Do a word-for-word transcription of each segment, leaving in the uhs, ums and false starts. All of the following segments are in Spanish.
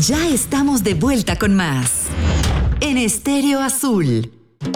Ya estamos de vuelta con más en Estéreo Azul.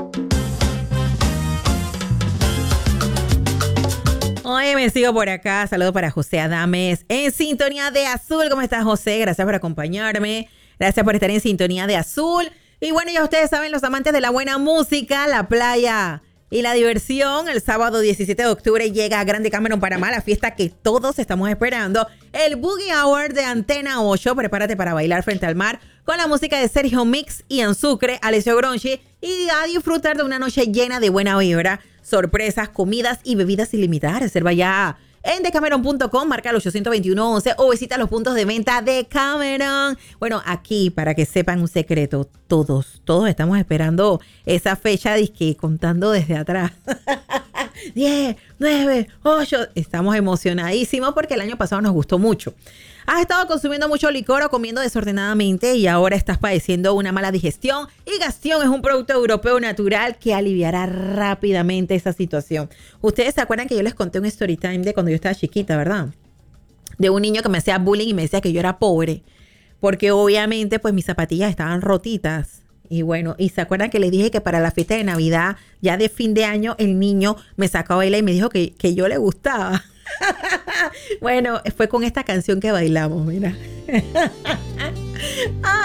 Oye, me sigo por acá. Saludos para José Adames en sintonía de Azul. ¿Cómo estás, José? Gracias por acompañarme. Gracias por estar en sintonía de Azul. Y bueno, ya ustedes saben, los amantes de la buena música, la playa y la diversión. El sábado diecisiete de octubre llega a Grande Cameron, Panamá, la fiesta que todos estamos esperando. El Boogie Hour de Antena ocho. Prepárate para bailar frente al mar con la música de Sergio Mix, Ian Sucre, Alessio Gronchi y a disfrutar de una noche llena de buena vibra, sorpresas, comidas y bebidas ilimitadas. Reserva ya en decameron punto com, marca el ochocientos veintiuno once o visita los puntos de venta de Cameron. Bueno, aquí, para que sepan un secreto, todos, todos estamos esperando esa fecha, disque contando desde atrás. diez, nueve, ocho. Estamos emocionadísimos porque el año pasado nos gustó mucho. Has estado consumiendo mucho licor o comiendo desordenadamente y ahora estás padeciendo una mala digestión. Y Gastón es un producto europeo natural que aliviará rápidamente esa situación. Ustedes se acuerdan que yo les conté un story time de cuando yo estaba chiquita, ¿verdad? De un niño que me hacía bullying y me decía que yo era pobre. Porque obviamente pues mis zapatillas estaban rotitas. Y bueno, y se acuerdan que les dije que para la fiesta de Navidad, ya de fin de año, el niño me sacó a bailar y me dijo que, que yo le gustaba. Bueno, fue con esta canción que bailamos, mira.